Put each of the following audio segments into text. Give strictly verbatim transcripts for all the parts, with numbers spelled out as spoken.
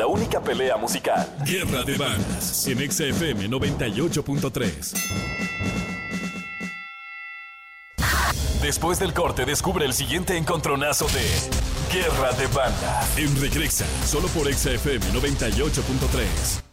la única pelea musical. Guerra de Bandas en Exa F M noventa y ocho punto tres. Después del corte, descubre el siguiente encontronazo de Guerra de Bandas en Regresa, solo por Exa F M noventa y ocho punto tres.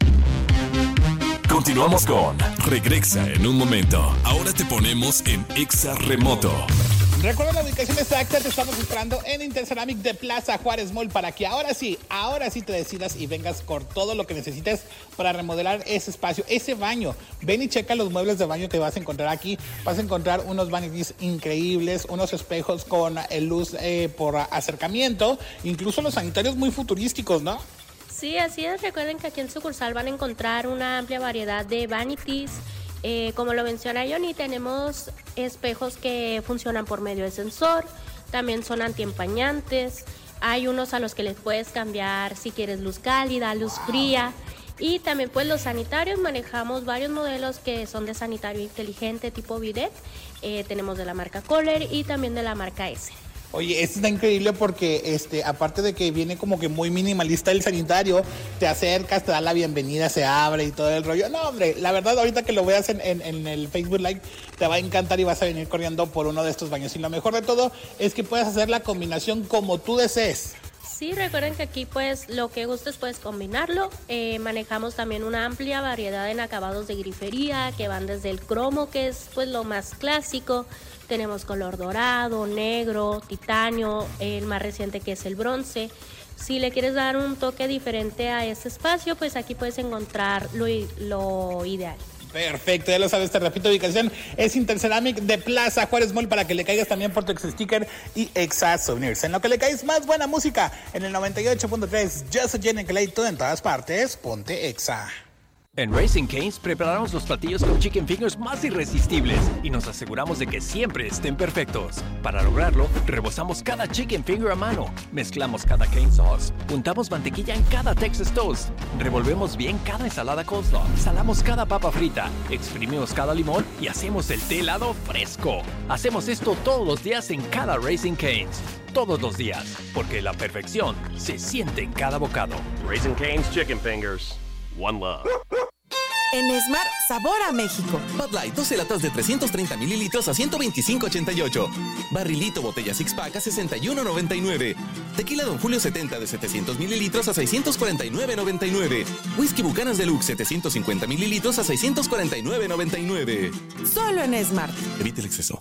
Continuamos con Regresa en un momento. Ahora te ponemos en Exa Remoto. Recuerda la ubicación exacta, te estamos esperando en Interceramic de Plaza Juárez Mall para que ahora sí, ahora sí te decidas y vengas con todo lo que necesites para remodelar ese espacio, ese baño. Ven y checa los muebles de baño que vas a encontrar aquí. Vas a encontrar unos vanities increíbles, unos espejos con luz eh, por acercamiento, incluso los sanitarios muy futurísticos, ¿no? Sí, así es. Recuerden que aquí en sucursal van a encontrar una amplia variedad de vanities. Eh, como lo menciona Johnny, tenemos espejos que funcionan por medio de sensor, también son antiempañantes, hay unos a los que les puedes cambiar si quieres luz cálida, luz fría, y también pues los sanitarios, manejamos varios modelos que son de sanitario inteligente tipo bidet, eh, tenemos de la marca Kohler y también de la marca S. Oye, esto está increíble porque este, aparte de que viene como que muy minimalista el sanitario, te acercas, te da la bienvenida, se abre y todo el rollo. No, hombre, la verdad ahorita que lo veas en, en, en el Facebook Live te va a encantar y vas a venir corriendo por uno de estos baños. Y lo mejor de todo es que puedes hacer la combinación como tú desees. Sí, recuerden que aquí pues lo que gustes puedes combinarlo. Eh, manejamos también una amplia variedad en acabados de grifería que van desde el cromo, que es pues lo más clásico. Tenemos color dorado, negro, titanio, el más reciente que es el bronce. Si le quieres dar un toque diferente a ese espacio, pues aquí puedes encontrar lo, lo ideal. Perfecto, ya lo sabes, te repito, ubicación es Interceramic de Plaza Juárez Mall para que le caigas también por tu ex sticker y Exa Souvenirs. En lo que le caes más buena música en el noventa y ocho punto tres. Yo soy Jenny Clay, todo en todas partes, ponte Exa. En Raising Cane's preparamos los platillos con chicken fingers más irresistibles y nos aseguramos de que siempre estén perfectos. Para lograrlo, rebozamos cada chicken finger a mano, mezclamos cada cane sauce, untamos mantequilla en cada Texas Toast, revolvemos bien cada ensalada coleslaw, salamos cada papa frita, exprimimos cada limón y hacemos el té helado fresco. Hacemos esto todos los días en cada Raising Cane's. Todos los días, porque la perfección se siente en cada bocado. Raising Cane's Chicken Fingers. One love. En Smart, sabor a México. Bud Light, doce latas de trescientos treinta mililitros a ciento veinticinco ochenta y ocho. Barrilito botella six pack a sesenta y uno noventa y nueve. Tequila Don Julio setenta de setecientos mililitros a seiscientos cuarenta y nueve noventa y nueve. Whisky Bucanas Deluxe setecientos cincuenta mililitros a seiscientos cuarenta y nueve noventa y nueve. Solo en Smart. Evite el exceso.